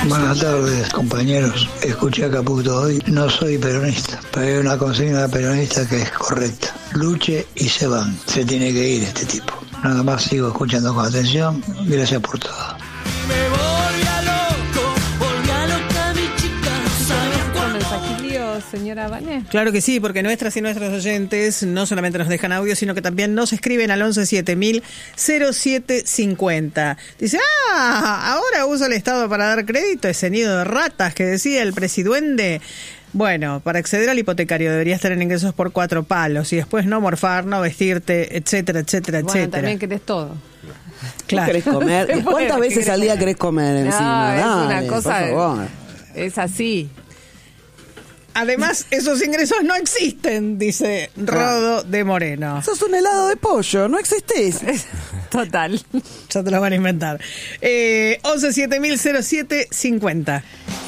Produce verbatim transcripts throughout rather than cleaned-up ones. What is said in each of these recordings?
Buenas tardes, compañeros. Escuché a Caputo hoy. No soy peronista, pero hay una consigna peronista que es correcta. Luche y se van. Se tiene que ir este tipo. Nada más, sigo escuchando con atención. Gracias por todo. Me volvía loco, volvía loca mi chica. ¿Sabes ¿Con mensajillo, señora Vané? Claro que sí, porque nuestras y nuestros oyentes no solamente nos dejan audio, sino que también nos escriben al once siete mil cero siete cincuenta. Dice, ah, ahora usa el Estado para dar crédito, ese nido de ratas que decía el presidente. Bueno, para acceder al hipotecario deberías tener ingresos por cuatro palos y después no morfar, no vestirte, etcétera, etcétera, Bueno, etcétera. también querés todo. Claro. ¿Querés comer? Se puede, ¿Cuántas veces ¿querés al día comer? querés comer encima? No, es una Dale, cosa por de- favor. Es así. Además, esos ingresos no existen, dice Rodo de Moreno. Sos un helado de pollo, no existís. Total. Ya te lo van a inventar. Eh, once siete mil cero siete cincuenta.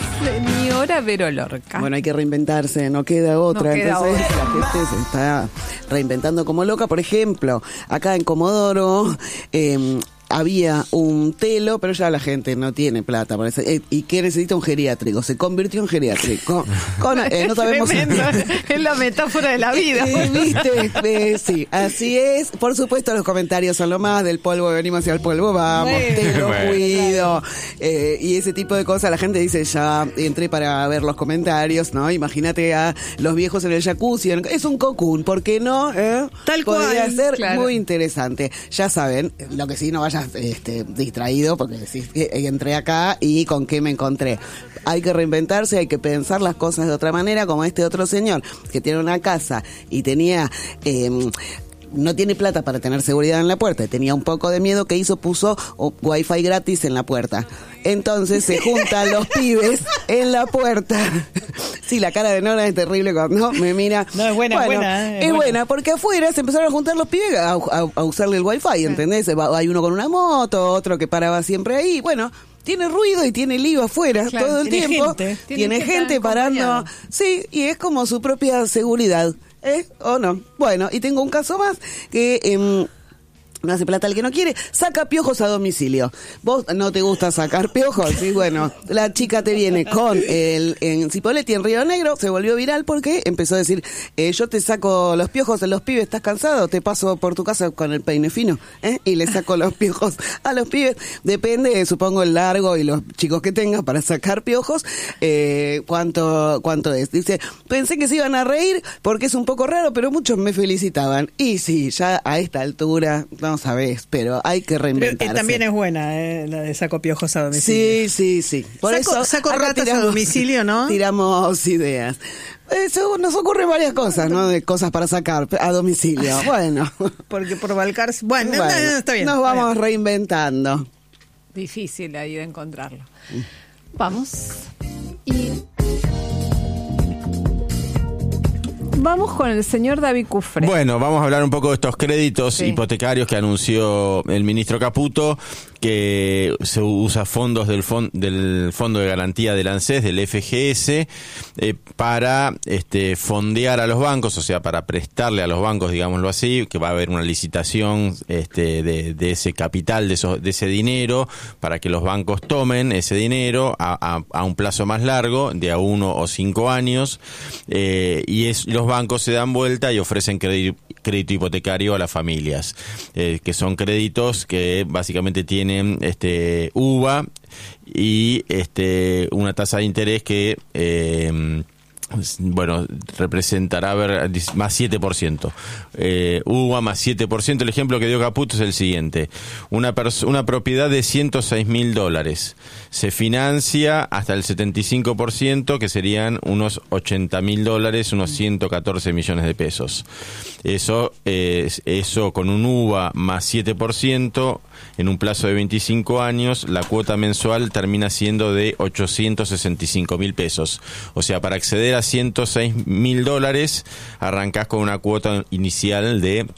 Señora Vero Lorca. Bueno, hay que reinventarse, no queda otra. No queda Entonces otra. la gente se está reinventando como loca. Por ejemplo, acá en Comodoro eh, había un telo, pero ya la gente no tiene plata. Para ese- eh, ¿Y qué necesita un geriátrico? Se convirtió en geriátrico. Con, eh, no sabemos. Tremendo. Es la metáfora de la vida. Eh, ¿Viste? Eh, sí, así es. Por supuesto, los comentarios son lo más. Del polvo venimos y al polvo vamos. Bueno. Te lo Bueno. cuido. Eh, y ese tipo de cosas. La gente dice, ya entré para ver los comentarios, ¿no? Imagínate a los viejos en el jacuzzi. Es un cocoon, ¿por qué no? ¿Eh? Tal Podría cual, ser claro. muy interesante. Ya saben, lo que sí, no vayas este, distraído, porque decís que entré acá y con qué me encontré. Hay que reinventarse, hay que pensar las cosas de otra manera, como este otro señor que tiene una casa y tenía... Eh, no tiene plata para tener seguridad en la puerta, tenía un poco de miedo, que hizo, puso oh, wifi gratis en la puerta. Entonces se juntan los pibes en la puerta. Sí, la cara de Nora es terrible cuando me mira. No, es buena, Bueno, es buena, eh, es es buena, buena. porque afuera se empezaron a juntar los pibes a, a- a usarle el wifi, ¿entendés? Va- Hay uno con una moto, otro que paraba siempre ahí, bueno... Tiene ruido y tiene lío afuera Claro, todo el tiene tiempo. gente. Tiene, Tiene que gente estar parando. acompañado. Sí, y es como su propia seguridad. ¿Eh? ¿O no? Bueno, y tengo un caso más que... em, no hace plata el que no quiere, saca piojos a domicilio. Vos no te gusta sacar piojos, sí, bueno, la chica te viene con el en Cipolletti, en Río Negro, se volvió viral porque empezó a decir, eh, yo te saco los piojos a los pibes, ¿estás cansado? Te paso por tu casa con el peine fino, ¿eh? Y le saco los piojos a los pibes. Depende, supongo, el largo y los chicos que tengas para sacar piojos, eh, cuánto, cuánto es. Dice, pensé que se iban a reír porque es un poco raro, pero muchos me felicitaban. Y sí, ya a esta altura, no sabés, pero hay que Pero, reinventarse. eh, también es buena, eh, la de saco piojos a domicilio. Sí, sí, sí. Por Saco- eso saco acá ratas a domicilio, ¿no? Tiramos ideas. Eso nos ocurren varias cosas, ¿no? De cosas para sacar a domicilio. Bueno, Porque por Balcarce... Bueno, no, bueno, no, no, está bien. nos está vamos bien. reinventando. Difícil ahí de encontrarlo. Vamos. Y vamos con el señor David Cufré. Bueno, vamos a hablar un poco de estos créditos Sí. hipotecarios que anunció el ministro Caputo, que se usa fondos del, fon- del Fondo de Garantía del ANSES, del F G S, eh, para este, fondear a los bancos, o sea, para prestarle a los bancos, digámoslo así, que va a haber una licitación este, de, de ese capital, de, eso, de ese dinero, para que los bancos tomen ese dinero a, a, a un plazo más largo, de a uno o cinco años, eh, y es, los bancos se dan vuelta y ofrecen crédito, crédito hipotecario a las familias, eh, que son créditos que básicamente tienen este U V A y este una tasa de interés que eh, bueno, representará a ver, más siete por ciento. Eh, U V A más siete por ciento. El ejemplo que dio Caputo es el siguiente. Una, pers- una propiedad de ciento seis mil dólares se financia hasta el setenta y cinco por ciento, que serían unos ochenta mil dólares, unos ciento catorce millones de pesos. Eso, eh, eso con un U V A más siete por ciento en un plazo de veinticinco años, la cuota mensual termina siendo de ochocientos sesenta y cinco mil pesos. O sea, para acceder a ciento seis mil dólares, arrancás con una cuota inicial de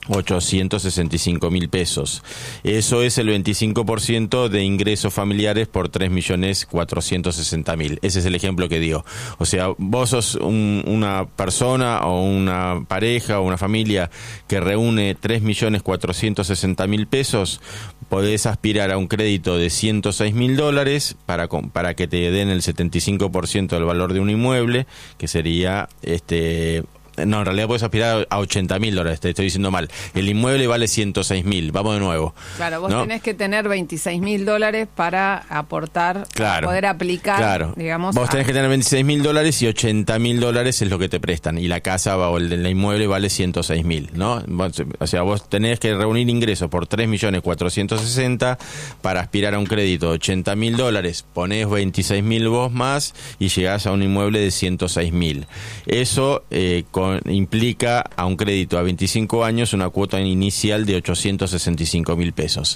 ochocientos sesenta y cinco mil pesos. Eso es el veinticinco por ciento de ingresos familiares por tres millones cuatrocientos sesenta mil. Ese es el ejemplo que dio. O sea, vos sos un, una persona o una pareja o una familia que reúne tres millones cuatrocientos sesenta mil pesos, podés aspirar a un crédito de ciento seis mil dólares para, para que te den el setenta y cinco por ciento del valor de un inmueble, que sería este... No, en realidad puedes aspirar a ochenta mil dólares, te estoy diciendo mal. El inmueble vale ciento seis mil, vamos de nuevo. Claro, vos ¿no? tenés que tener veintiséis mil dólares para aportar, claro, para poder aplicar, claro. digamos. Vos a... tenés que tener veintiséis mil dólares y ochenta mil dólares es lo que te prestan. Y la casa o el, el inmueble vale ciento seis mil, ¿no? O sea, vos tenés que reunir ingresos por tres millones cuatrocientos sesenta para aspirar a un crédito de ochenta mil dólares, ponés veintiséis mil vos más y llegás a un inmueble de ciento seis mil. Eso eh, con implica a un crédito a veinticinco años una cuota inicial de ochocientos sesenta y cinco mil pesos.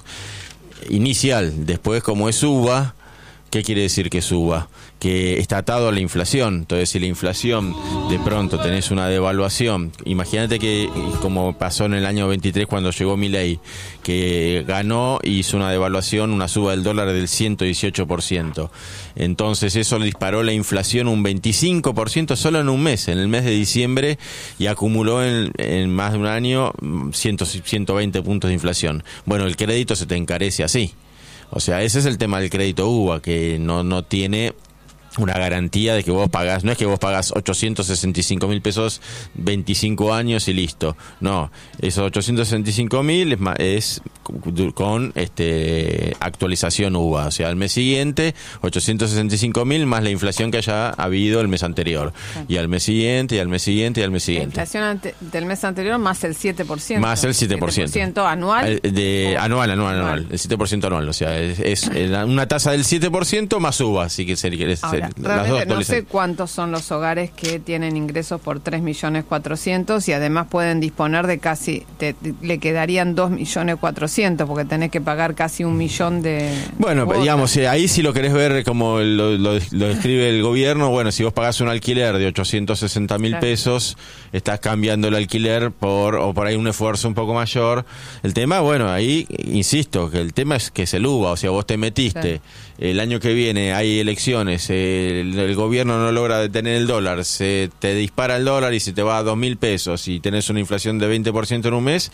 Inicial, después como es UVA, ¿qué quiere decir que suba? Que está atado a la inflación. Entonces, si la inflación de pronto tenés una devaluación, imagínate que, como pasó en el año veintitrés cuando llegó Milei, que ganó y hizo una devaluación, una suba del dólar del ciento dieciocho por ciento. Entonces, eso le disparó la inflación un veinticinco por ciento solo en un mes, en el mes de diciembre, y acumuló en, en más de un año cien, ciento veinte puntos de inflación. Bueno, el crédito se te encarece así. O sea, ese es el tema del crédito UVA, que no, no tiene una garantía de que vos pagás, no es que vos pagás ochocientos sesenta y cinco mil pesos veinticinco años y listo. No, esos ochocientos sesenta y cinco mil es, es con este actualización UVA, o sea, al mes siguiente ochocientos sesenta y cinco mil más la inflación que haya habido el mes anterior, y al mes siguiente, y al mes siguiente, y al mes siguiente. La inflación ante, del mes anterior más el siete por ciento. Más el siete por ciento. siete por ciento anual. De, o, anual, anual, anual, anual. El siete por ciento anual, o sea, es, es una tasa del siete por ciento más UVA, así que sería... Ahora, las dos no sé cuántos son los hogares que tienen ingresos por tres millones cuatrocientos y además pueden disponer de casi, te, le quedarían dos millones cuatrocientos porque tenés que pagar casi un millón de... Bueno, cuotas. digamos, eh, ahí si lo querés ver como lo, lo, lo describe el gobierno, bueno, si vos pagás un alquiler de ochocientos sesenta mil claro. pesos, estás cambiando el alquiler por, o por ahí un esfuerzo un poco mayor. El tema, bueno, ahí, insisto, que el tema es que es el UVA, o sea, vos te metiste, sí. el año que viene hay elecciones, eh, el, el gobierno no logra detener el dólar, se te dispara el dólar y se te va a dos mil pesos y tenés una inflación de veinte por ciento en un mes,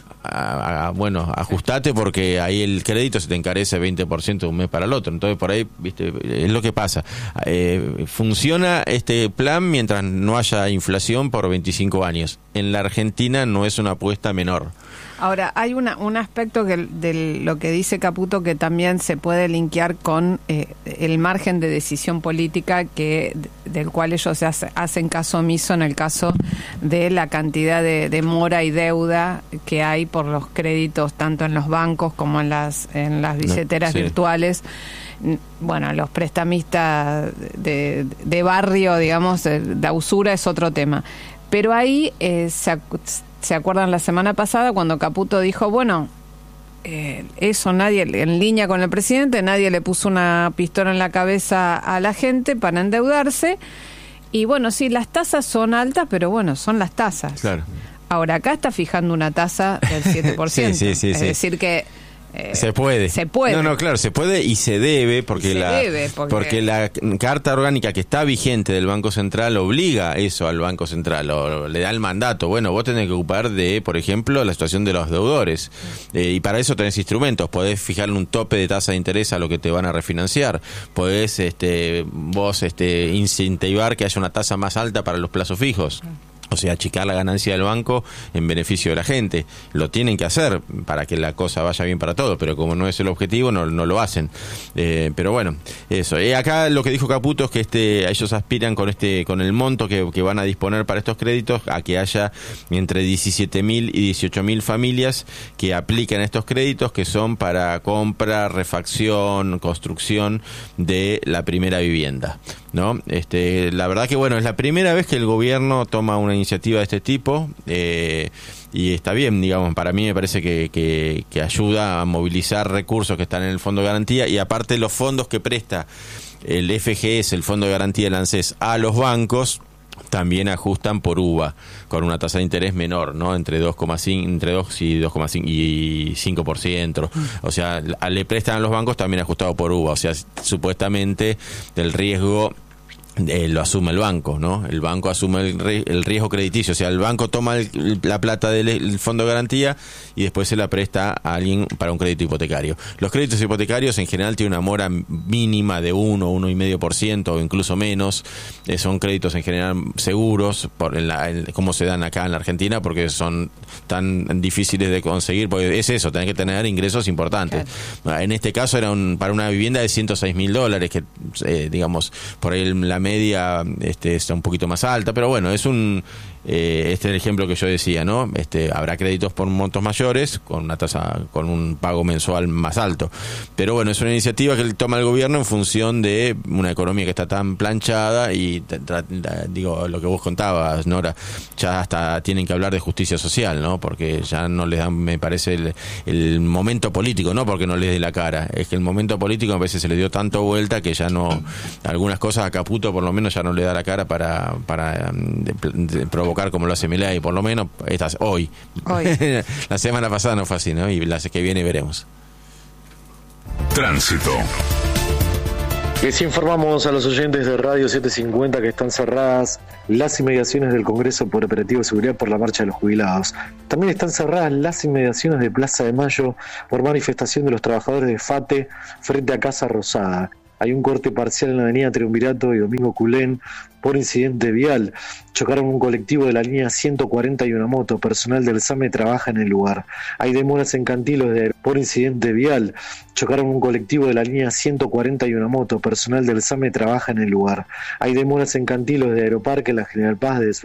a, a, bueno, ajustate porque ahí el crédito se te encarece veinte por ciento de un mes para el otro. Entonces por ahí, viste, es lo que pasa. Eh, funciona este plan mientras no haya inflación por veinticinco años. En la Argentina no es una apuesta menor. Ahora, hay una, un aspecto que, de lo que dice Caputo que también se puede linkear con eh, el margen de decisión política que del cual ellos se hace, hacen caso omiso en el caso de la cantidad de, de mora y deuda que hay por los créditos tanto en los bancos como en las, en las billeteras no, sí. virtuales. Bueno, los prestamistas de, de barrio, digamos, la usura es otro tema. Pero ahí eh, se, se acuerdan la semana pasada cuando Caputo dijo, bueno, eh, eso nadie, en línea con el presidente, nadie le puso una pistola en la cabeza a la gente para endeudarse. Y bueno, sí, las tasas son altas, pero bueno, son las tasas. Claro. Ahora, acá está fijando una tasa del siete por ciento. sí, sí, sí, es sí. decir que... Eh, se puede. Se puede. No, no, claro, se puede y se debe porque, se la, debe porque... porque la Carta Orgánica que está vigente del Banco Central obliga eso al Banco Central, o le da el mandato. Bueno, vos tenés que ocupar de, por ejemplo, la situación de los deudores. Eh, y para eso tenés instrumentos. Podés fijarle un tope de tasa de interés a lo que te van a refinanciar. Podés este, vos este, incentivar que haya una tasa más alta para los plazos fijos. O sea, achicar la ganancia del banco en beneficio de la gente. Lo tienen que hacer para que la cosa vaya bien para todos, pero como no es el objetivo, no, no lo hacen. Eh, pero bueno, eso. Eh, acá lo que dijo Caputo es que este, ellos aspiran con este, con el monto que, que van a disponer para estos créditos a que haya entre diecisiete mil y dieciocho mil familias que apliquen estos créditos, que son para compra, refacción, construcción de la primera vivienda, ¿no? Este, la verdad que bueno, es la primera vez que el gobierno toma una iniciativa de este tipo, eh, y está bien, digamos, para mí me parece que, que, que ayuda a movilizar recursos que están en el Fondo de Garantía, y aparte los fondos que presta el F G S, el Fondo de Garantía del ANSES, a los bancos, también ajustan por U V A con una tasa de interés menor, ¿no? Entre dos coma cinco, entre dos y dos coma cinco y cinco por ciento. O sea, le prestan a los bancos también ajustado por U V A. O sea, supuestamente el riesgo Eh, lo asume el banco, ¿no? El banco asume el, ri- el riesgo crediticio, o sea, el banco toma el, la plata del el fondo de garantía y después se la presta a alguien para un crédito hipotecario. Los créditos hipotecarios en general tienen una mora mínima de uno, uno coma cinco por ciento o incluso menos. Eh, son créditos en general seguros, por en la, en, como se dan acá en la Argentina, porque son tan difíciles de conseguir, porque es eso, tenés que tener ingresos importantes. Claro. En este caso era un, para una vivienda de ciento seis mil dólares, que eh, digamos, por ahí la media este, está un poquito más alta, pero bueno, es un eh, este es el ejemplo que yo decía, ¿no? Este, habrá créditos por montos mayores con una tasa, con un pago mensual más alto, pero bueno, es una iniciativa que toma el gobierno en función de una economía que está tan planchada y tra- tra- digo, lo que vos contabas, Nora, ya hasta tienen que hablar de justicia social, ¿no? Porque ya no les dan, me parece, el, el momento político, no porque no les dé la cara, es que el momento político a veces se le dio tanto vuelta que ya no, algunas cosas a Caputo por lo menos ya no le da la cara para, para de, de provocar como lo hace Milei, por lo menos estas, hoy. hoy. La semana pasada no fue así, ¿no? Y la que viene veremos. Tránsito. Les informamos a los oyentes de Radio setecientos cincuenta que están cerradas las inmediaciones del Congreso por operativo de seguridad por la marcha de los jubilados. También están cerradas las inmediaciones de Plaza de Mayo por manifestación de los trabajadores de FATE frente a Casa Rosada. Hay un corte parcial en la avenida Triunvirato y Domingo Culén por incidente vial. Chocaron un colectivo de la línea ciento cuarenta y una moto. Personal del SAME trabaja en el lugar. Hay demoras en Cantilos de por incidente vial. Chocaron un colectivo de la línea ciento cuarenta y una moto. Personal del SAME trabaja en el lugar. Hay demoras en Cantilos de Aeroparque, la General Paz de